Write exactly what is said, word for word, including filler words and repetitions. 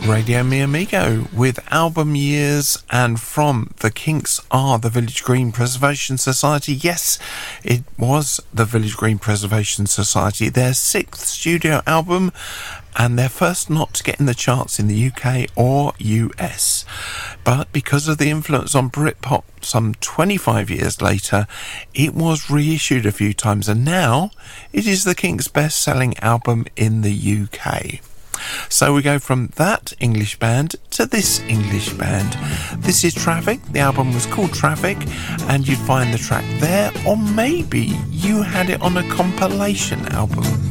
Radio Mi Amigo with album years, and from the Kinks are the Village Green Preservation Society. Yes, it was the Village Green Preservation Society, their sixth studio album and their first not to get in the charts in the U K or U S. But because of the influence on Britpop some twenty-five years later, it was reissued a few times, and now it is the Kinks' best-selling album in the U K. So we go from that English band to this English band. This is Traffic. The album was called Traffic, and you'd find the track there, or maybe you had it on a compilation album.